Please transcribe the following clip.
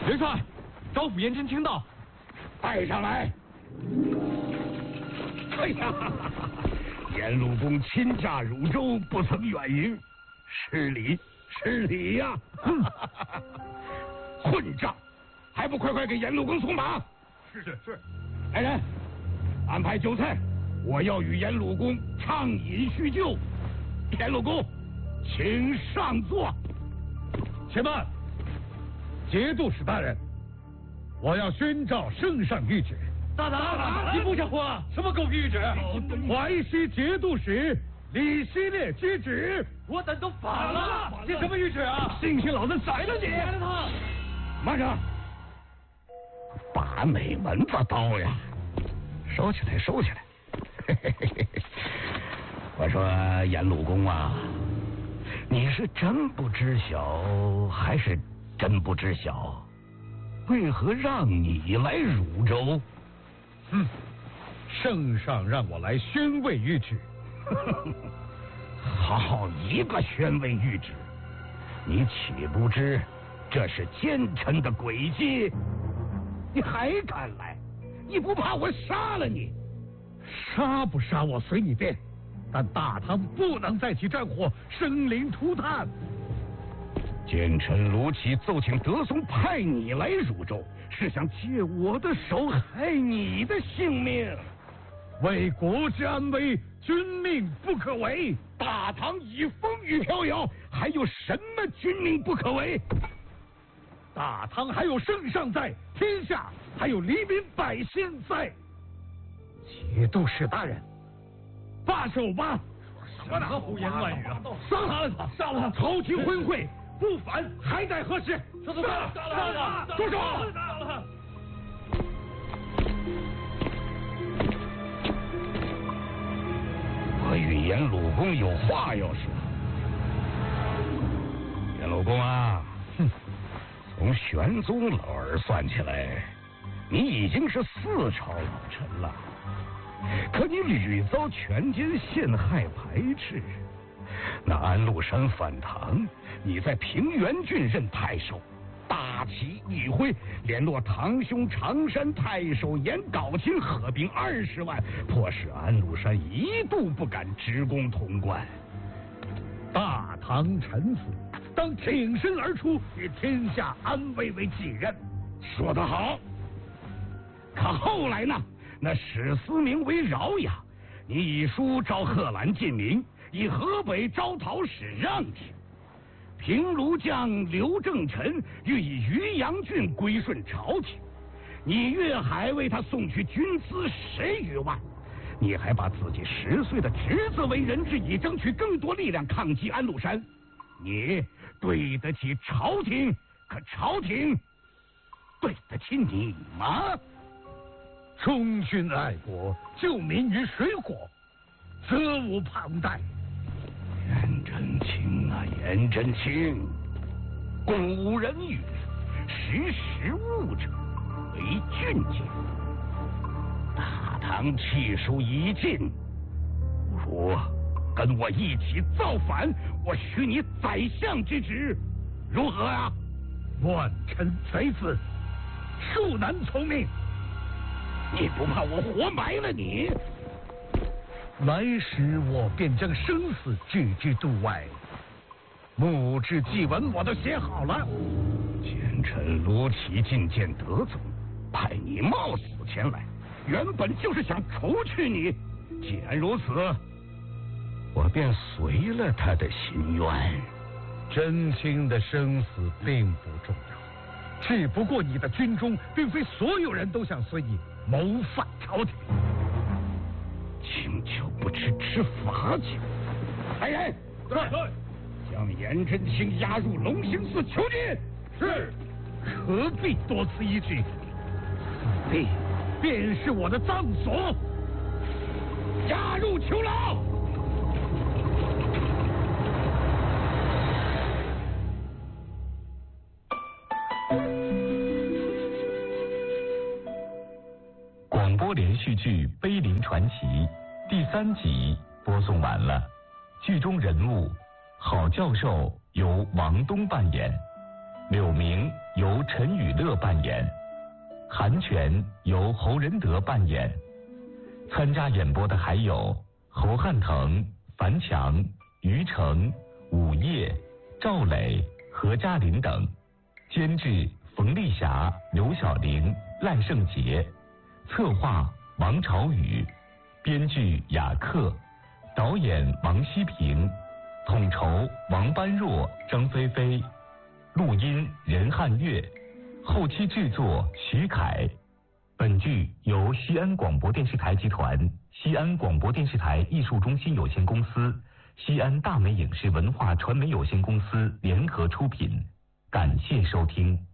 元帅，招抚颜真卿到， 带上来。哎呀，颜鲁公亲驾汝州，不曾远迎，失礼失礼呀！混账，还不快快给颜鲁公送马！ 是。 来人，安排酒菜，我要与颜鲁公畅饮叙旧。颜鲁公，请上座。 且慢，节度使大人，我要宣召圣上谕旨。 大胆！你不想活？什么狗屁谕旨？ 淮西节度使李希烈接旨。 我等都反了！这什么谕旨啊？ 信不信老子宰了你！ 宰了他！ 慢着，把哪门子刀呀？收起来，收起来！我说颜鲁公啊，你是真不知晓还是真不知晓？为何让你来汝州？ 圣上让我来宣慰谕旨。 好一个宣慰谕旨！你岂不知这是奸臣的诡计？你还敢来？你不怕我杀了你？ 杀不杀我随你便，但大唐不能再起战火，生灵涂炭。 奸臣卢杞奏请德宗派你来汝州，是想借我的手害你的性命。 为国之安危，君命不可违。 大唐已风雨飘摇，还有什么君命不可违？ 大唐还有圣上在，天下还有黎民百姓在。节度使大人，罢手吧！ 什么胡言乱语啊！ 杀了他！杀了他！朝廷昏诲，不反还待何时？ 杀了他！ 住手！ 我与颜鲁公有话要说。颜鲁公啊，从玄宗老儿算起来，你已经是4朝老臣了。可你屡遭权奸陷害排斥，那安禄山反唐，你在平原郡任太守，大旗一挥，联络堂兄常山太守颜杲卿，合兵20万，迫使安禄山一度不敢直攻潼关。 大唐臣子当挺身而出，以天下安危为己任。 说得好。可后来呢？那史思明为饶牙，你以书召贺兰进明，以河北招讨使让之。平卢将刘正臣欲以渔阳郡归顺朝廷，你越海为他送去军资10余万，你还把自己10岁的侄子为人质，以争取更多力量抗击安禄山。你对得起朝廷，可朝廷对得起你吗？ 忠君爱国，救民于水火，责无旁贷。 颜真卿啊，颜真卿，古人语，识时务者为俊杰。大唐气数已尽，不如跟我一起造反，我许你宰相之职，如何啊？ 万臣贼子，恕难从命。 你不怕我活埋了你？ 来时我便将生死拒之度外，墓志祭文我都写好了。 奸臣卢杞觐见德宗，派你冒死前来，原本就是想除去你。既然如此，我便随了他的心愿。 真卿的生死并不重要，只不过你的军中并非所有人都想随你谋反朝廷。 清酒不吃吃罚酒。来人， 对， 将颜真卿押入龙兴寺囚禁。 是。何必多此一举？此地便是我的葬所， 押入囚牢。 广播连续剧《碑林传奇》第3集播送完了，剧中人物郝教授由王东扮演， 柳明由陈雨乐扮演，韩全由侯仁德扮演。参加演播的还有侯汉腾、樊强、于成、武业、赵磊、何嘉林等。监制冯丽霞、刘晓玲、赖胜杰，策划王朝宇，编剧雅克，导演王希平，统筹王般若、张菲菲，录音任汉月，后期制作徐凯。本剧由西安广播电视台集团、西安广播电视台艺术中心有限公司、西安大美影视文化传媒有限公司联合出品，感谢收听。